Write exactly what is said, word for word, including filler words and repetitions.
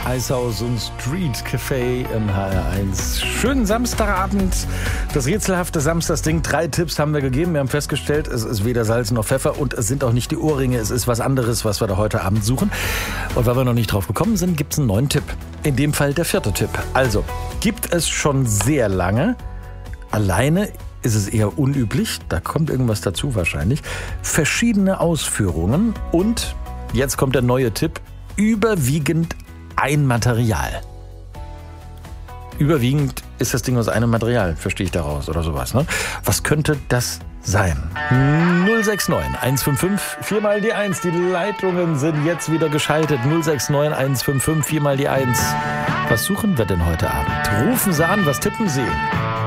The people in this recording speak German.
Eishaus und Street Café im H R eins. Schönen Samstagabend. Das rätselhafte Samstagsding. Drei Tipps haben wir gegeben. Wir haben festgestellt, es ist weder Salz noch Pfeffer und es sind auch nicht die Ohrringe. Es ist was anderes, was wir da heute Abend suchen. Und weil wir noch nicht drauf gekommen sind, gibt es einen neuen Tipp. In dem Fall der vierte Tipp. Also, gibt es schon sehr lange. Alleine ist es eher unüblich. Da kommt irgendwas dazu wahrscheinlich. Verschiedene Ausführungen und, jetzt kommt der neue Tipp, überwiegend ein Material. Überwiegend ist das Ding aus einem Material, verstehe ich daraus oder sowas. Ne? Was könnte das sein? null sechs neun eins fünf fünf vier mal die eins. Die Leitungen sind jetzt wieder geschaltet. null sechs neun eins fünf fünf vier mal die eins. Was suchen wir denn heute Abend? Rufen Sie an, was tippen Sie?